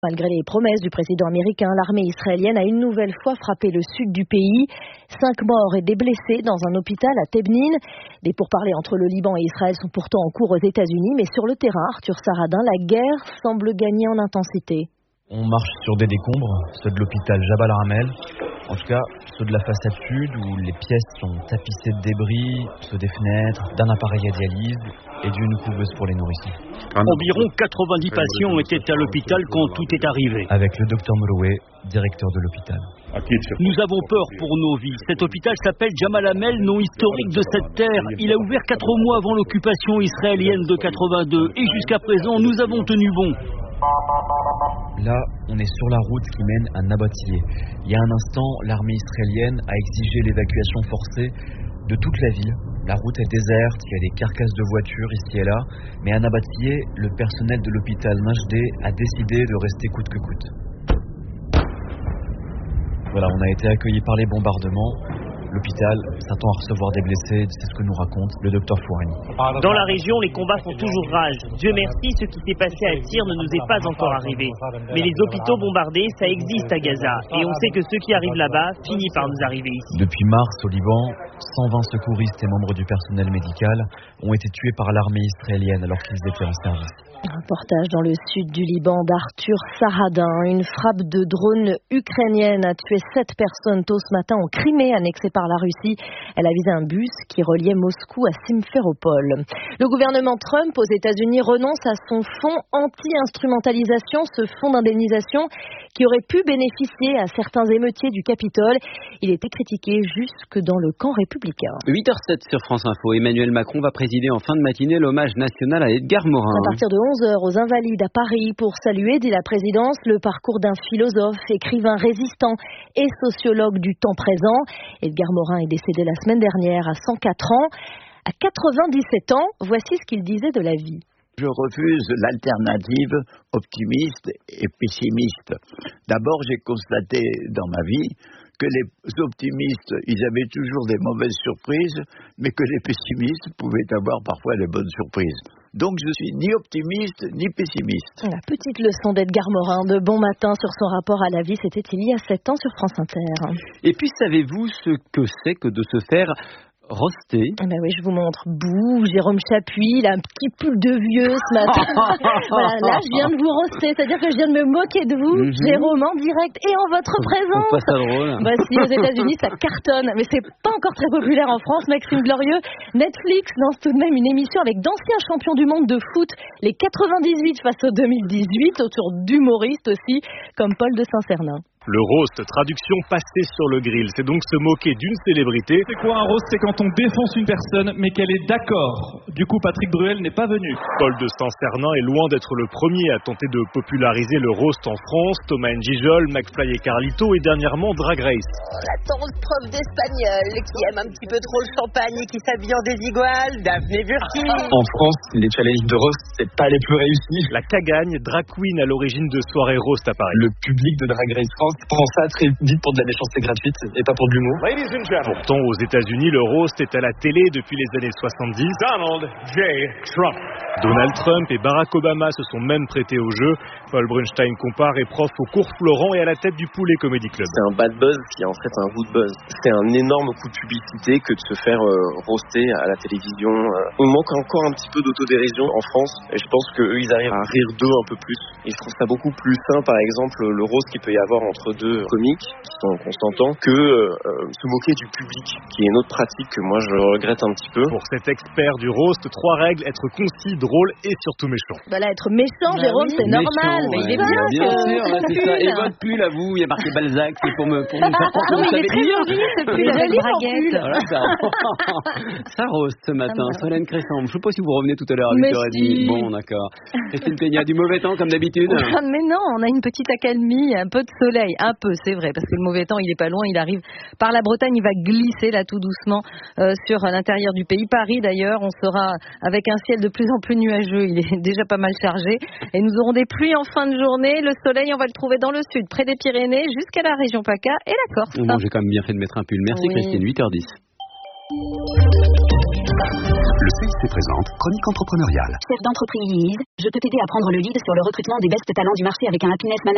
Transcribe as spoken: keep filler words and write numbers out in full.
Malgré les promesses du président américain, l'armée israélienne a une nouvelle fois frappé le sud du pays. Cinq morts et des blessés dans un hôpital à Tebnin. Des pourparlers entre le Liban et Israël sont pourtant en cours aux États-Unis, mais sur le terrain, Arthur Saradin, la guerre semble gagner en intensité. On marche sur des décombres, ceux de l'hôpital Jabal Ramel, en tout cas ceux de la façade sud où les pièces sont tapissées de débris, ceux des fenêtres, d'un appareil à dialyse et d'une couveuse pour les nourrissons. Environ quatre-vingt-dix patients étaient à l'hôpital quand tout est arrivé. Avec le docteur Moloué, directeur de l'hôpital. Nous avons peur pour nos vies. Cet hôpital s'appelle Jamal Hamel, nom historique de cette terre. Il a ouvert quatre mois avant l'occupation israélienne de quatre-vingt-deux et jusqu'à présent nous avons tenu bon. Là, on est sur la route qui mène à Nabatillé. Il y a un instant, l'armée israélienne a exigé l'évacuation forcée de toute la ville. La route est déserte, il y a des carcasses de voitures ici et là. Mais à Nabatillé, le personnel de l'hôpital Majdé a décidé de rester coûte que coûte. Voilà, on a été accueillis par les bombardements. L'hôpital s'attend à recevoir des blessés, c'est ce que nous raconte le docteur Fouani. Dans la région, les combats font toujours rage. Dieu merci, ce qui s'est passé à Tyr ne nous est pas encore arrivé. Mais les hôpitaux bombardés, ça existe à Gaza. Et on sait que ceux qui arrivent là-bas finissent par nous arriver ici. Depuis mars, au Liban, cent vingt secouristes et membres du personnel médical ont été tués par l'armée israélienne alors qu'ils étaient en service. Un reportage dans le sud du Liban d'Arthur Saradin. Une frappe de drone ukrainienne a tué sept personnes tôt ce matin en Crimée, annexée par la Russie. Elle a visé un bus qui reliait Moscou à Simferopol. Le gouvernement Trump aux États-Unis renonce à son fonds anti-instrumentalisation, ce fonds d'indemnisation qui aurait pu bénéficier à certains émeutiers du Capitole. Il était critiqué jusque dans le camp républicain. huit heures zéro sept sur France Info. Emmanuel Macron va présider en fin de matinée l'hommage national à Edgar Morin. À partir de onze heures aux Invalides à Paris pour saluer, dit la présidence, le parcours d'un philosophe, écrivain résistant et sociologue du temps présent. Edgar Morin est décédé la semaine dernière à cent quatre ans. À quatre-vingt-dix-sept ans, voici ce qu'il disait de la vie. Je refuse l'alternative optimiste et pessimiste. D'abord, j'ai constaté dans ma vie que les optimistes, ils avaient toujours des mauvaises surprises, mais que les pessimistes pouvaient avoir parfois les bonnes surprises. Donc je suis ni optimiste ni pessimiste. La petite leçon d'Edgar Morin de Bon Matin sur son rapport à la vie, c'était il y a sept ans sur France Inter. Et puis savez-vous ce que c'est que de se faire roster? Eh ben oui, je vous montre. Bouh, Jérôme Chapuis, il a un petit pull de vieux ce matin. Voilà, là, je viens de vous roster, c'est-à-dire que je viens de me moquer de vous, mm-hmm. Jérôme, en direct et en votre présence. Pas ça drôle. Voici, aux États-Unis, ça cartonne, mais c'est pas encore très populaire en France. Maxime Glorieux, Netflix lance tout de même une émission avec d'anciens champions du monde de foot, les quatre-vingt-dix-huit face aux deux mille dix-huit, autour d'humoristes aussi, comme Paul de Saint-Cernin. Le roast, traduction passée sur le grill, c'est donc se moquer d'une célébrité. C'est quoi un roast? C'est quand on défonce une personne, mais qu'elle est d'accord. Du coup, Patrick Bruel n'est pas venu. Paul de Saint-Cernin est loin d'être le premier à tenter de populariser le roast en France. Thomas N'Gijol, McFly et Carlito et dernièrement Drag Race. La tante prof d'espagnol qui aime un petit peu trop le champagne et qui s'habille en désigual, Daphné Burki. En France, les challenges de roast, c'est pas les plus réussis. La Cagagne, drag queen à l'origine de soirées roast à Paris. Le public de Drag Race France prend ça très vite pour de la méchanceté gratuite et pas pour de l'humour. Pourtant, aux États-Unis, le roast est à la télé depuis les années soixante-dix. Donald J. Trump. Donald Trump et Barack Obama se sont même prêtés au jeu. Paul Brunstein compare est prof au cours Florent et à la tête du Poulet Comedy Club. C'est un bad buzz qui est en fait un good buzz. C'est un énorme coup de publicité que de se faire euh, roaster à la télévision. On manque encore un petit peu d'autodérision en France et je pense qu'eux, ils arrivent à rire d'eux un peu plus. Et je trouve ça beaucoup plus sain, par exemple, le roast qu'il peut y avoir entre deux comiques qui sont constantants que euh, se moquer du public, qui est une autre pratique que moi je regrette un petit peu. Pour cet expert du roast, trois règles: être concis, drôle et surtout méchant. Bah là, être méchant, bah Jérôme, oui, c'est méchant, normal, mais ouais, il est bien, bien que... sûr, là, c'est ça. Et votre pull à vous, il y a marqué Balzac, c'est pour me, pour me faire comprendre. Non, mais il est très joli, ce pull avec braguette. Voilà, ça, ça roast ce matin. Solène Cressambre, je ne sais pas si vous revenez tout à l'heure à huit heures trente. Bon, d'accord. Christine Peña, du mauvais temps comme d'habitude. Mais non, on a une petite accalmie, un peu de soleil, un peu, c'est vrai, parce que le mauvais temps, il est pas loin, il arrive par la Bretagne, il va glisser là tout doucement euh, sur l'intérieur du pays. Paris d'ailleurs, on sera avec un ciel de plus en plus nuageux, il est déjà pas mal chargé et nous aurons des pluies en fin de journée. Le soleil, on va le trouver dans le sud, près des Pyrénées, jusqu'à la région PACA et la Corse. Bon, j'ai quand même bien fait de mettre un pull. Merci oui. Christine, huit heures dix. Le C I C présente Chronique entrepreneuriale. Chef d'entreprise, je peux t'aider à prendre le lead sur le recrutement des best talents du marché avec un happiness manager.